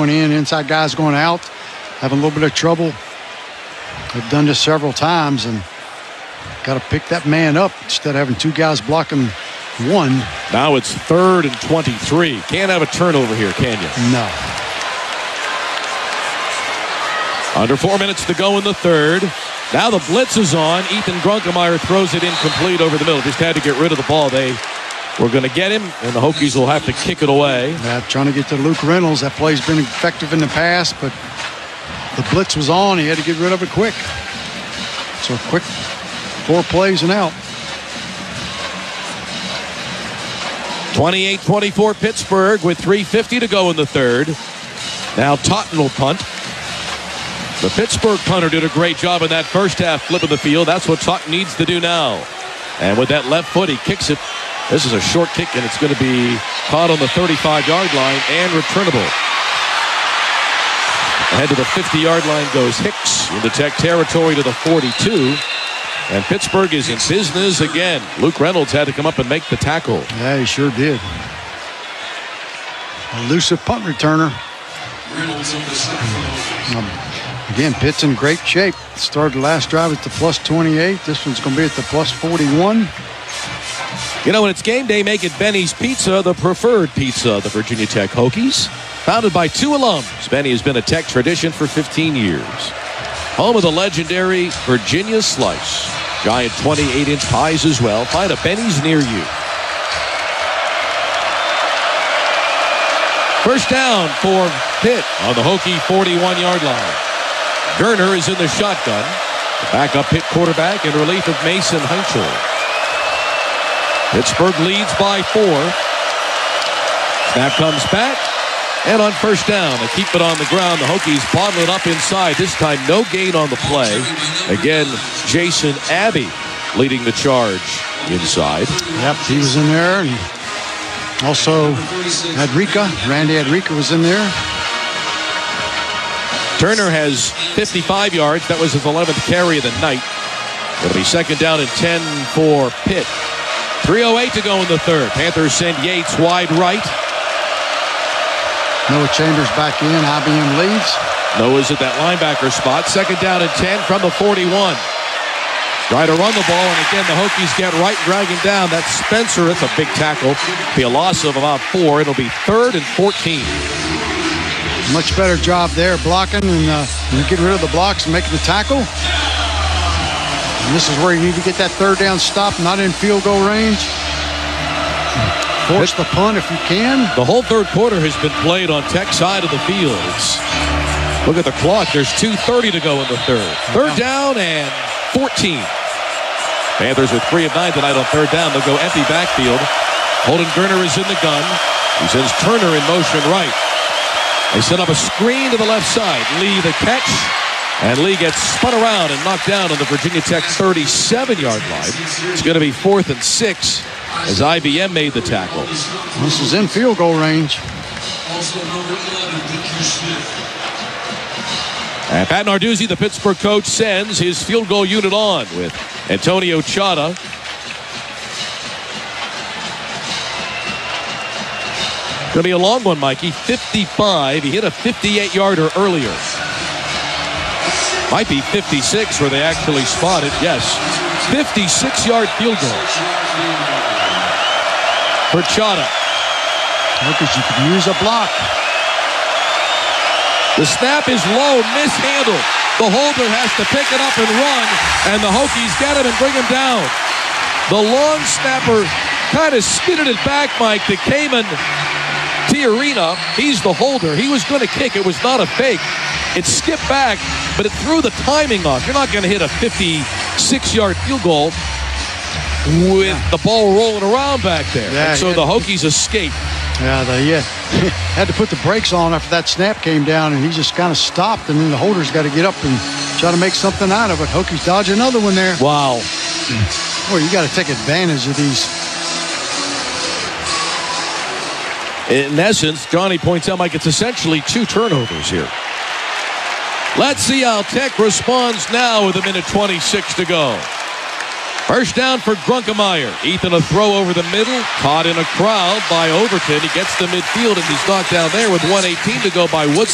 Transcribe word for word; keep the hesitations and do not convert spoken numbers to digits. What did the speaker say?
going in, inside guys going out, having a little bit of trouble. They've done this several times and got to pick that man up instead of having two guys blocking one. Now it's third and twenty-three. Can't have a turnover here, can you? No. Under four minutes to go in the third. Now the blitz is on. Ethan Grunkemeyer throws it incomplete over the middle. Just had to get rid of the ball. They were going to get him, and the Hokies will have to kick it away. Yeah, trying to get to Luke Reynolds. That play's been effective in the past, but the blitz was on. He had to get rid of it quick. So quick four plays and out. twenty-eight twenty-four Pittsburgh with three fifty to go in the third. Now Totten will punt. The Pittsburgh punter did a great job in that first half flipping the field. That's what Totten needs to do now. And with that left foot, he kicks it. This is a short kick, and it's going to be caught on the thirty-five-yard line and returnable. Ahead to the fifty-yard line goes Hicks into Tech territory to the forty-two. And Pittsburgh is in business again. Luke Reynolds had to come up and make the tackle. Yeah, he sure did. Elusive punt returner. Um, again, Pitt's in great shape. Started the last drive at the plus twenty-eight. This one's going to be at the plus forty-one. You know, when it's game day, make it Benny's Pizza, the preferred pizza of the Virginia Tech Hokies. Founded by two alums, Benny has been a Tech tradition for fifteen years. Home of the legendary Virginia Slice. Giant twenty-eight inch pies as well. Find a Benny's near you. First down for Pitt on the Hokie forty-one-yard line. Gerner is in the shotgun. The backup Pitt quarterback in relief of Mason Heinchel. Pittsburgh leads by four. Snap comes back. And on first down, they keep it on the ground. The Hokies bottle it up inside. This time, no gain on the play. Again, Jason Abbey leading the charge inside. Yep, he was in there. And also, Adrika, Randy Adrika was in there. Turner has fifty-five yards. That was his eleventh carry of the night. It'll be second down and ten for Pitt. three oh eight to go in the third. Panthers send Yates wide right. Noah Chambers back in. I B M leads. Noah's at that linebacker spot. Second down and ten from the forty-one. Try to run the ball, and again, the Hokies get right, dragging down. That's Spencer. It's a big tackle. Be a loss of about four. It'll be third and fourteen. Much better job there, blocking and uh, getting rid of the blocks and making the tackle. And this is where you need to get that third down stop, not in field goal range. Force the punt if you can. The whole third quarter has been played on Tech side of the field. It's, look at the clock. There's two thirty to go in the third. Third down and fourteen. Panthers with three of nine tonight on third down. They'll go empty backfield. Holden Gerner is in the gun. He sends Turner in motion right. They set up a screen to the left side. Lee the catch. And Lee gets spun around and knocked down on the Virginia Tech thirty-seven-yard line. It's going to be fourth and six as I B M made the tackle. This is in field goal range. And Pat Narduzzi, the Pittsburgh coach, sends his field goal unit on with Antonio Chata. Going to be a long one, Mikey. fifty-five. He hit a fifty-eight-yarder earlier. Might be fifty-six where they actually spotted. Yes. fifty-six-yard field goal for Chata. Because you could use a block. The snap is low, mishandled. The holder has to pick it up and run, and the Hokies get him and bring him down. The long snapper kind of skidded it back, Mike, to Cayman Tiarina. He's the holder. He was going to kick. It was not a fake. It skipped back, but it threw the timing off. You're not going to hit a fifty-six-yard field goal with the ball rolling around back there. Yeah, and so yeah. the Hokies escape. Yeah, they yeah, had to put the brakes on after that snap came down, and he just kind of stopped, and then the holder's got to get up and try to make something out of it. Hokies dodge another one there. Wow. Boy, you got to take advantage of these. In essence, Johnny points out, Mike, it's essentially two turnovers here. Let's see how Tech responds now with a minute twenty-six to go. First down for Grunkemeyer. Ethan a throw over the middle. Caught in a crowd by Overton. He gets to midfield and he's knocked down there with one eighteen to go by Woodson.